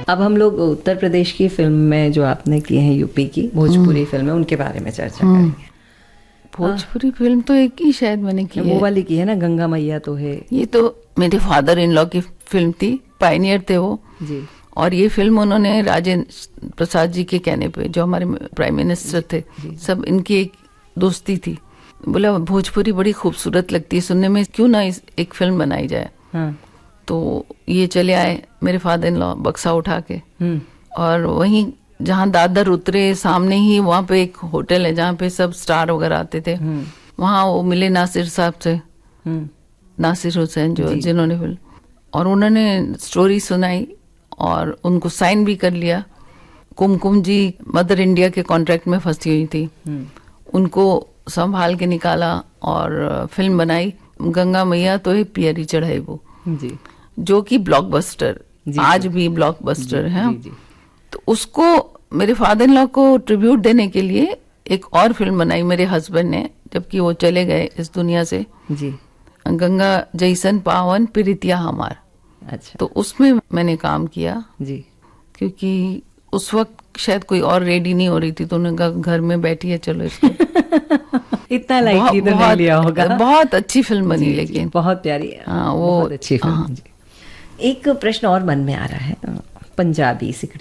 अब हम लोग उत्तर प्रदेश की फिल्म में जो आपने किए हैं, यूपी की भोजपुरी फिल्म है, उनके बारे में चर्चा करेंगे। भोजपुरी फिल्म तो एक ही शायद मैंने की है, वो वाली की है ना, गंगा मैया तो है। ये तो मेरे फादर इन लॉ की फिल्म थी, पायनियर थे वो जी। और ये फिल्म उन्होंने राजेंद्र प्रसाद जी के कहने पे, जो हमारे प्राइम मिनिस्टर थे, सब इनकी एक दोस्ती थी। बोला भोजपुरी बड़ी खूबसूरत लगती है सुनने में, क्यों ना एक फिल्म बनाई जाए। हाँ। तो ये चले आए मेरे फादर इन लॉ बक्सा उठा के, और वहीं जहाँ दादर उतरे सामने ही वहाँ पे एक होटल है जहाँ पे सब स्टार वगैरह आते थे, वहाँ वो मिले नासिर साहब से, नासिर हुसैन जो जिन्होंने फिल्म, और उन्होंने स्टोरी सुनाई और उनको साइन भी कर लिया। कुमकुम जी मदर इंडिया के कॉन्ट्रैक्ट में फंसी हुई थी, उनको संभाल के निकाला और फिल्म बनाई गंगा मैया तो है पियरी चढ़ाई वो जी, जो कि ब्लॉकबस्टर, आज भी ब्लॉकबस्टर है। तो उसको मेरे फादर इन लॉ को ट्रिब्यूट देने के लिए एक और फिल्म बनाई मेरे हस्बैंड ने, जबकि वो चले गए इस दुनिया से जी, गंगा जैसन पावन प्रीतिया हमार। अच्छा। तो उसमें मैंने काम किया जी, क्योंकि उस वक्त शायद कोई और रेडी नहीं हो रही थी, तो उन्होंने कहा घर में बैठी है चलो इसको इतना लाइटली तो नहीं लिया होगा। बहुत अच्छी फिल्म बनी, लेकिन बहुत प्यारी। हाँ, वो बहुत अच्छी फिल्म। एक प्रश्न और मन में आ रहा है, पंजाबी सिकड़ी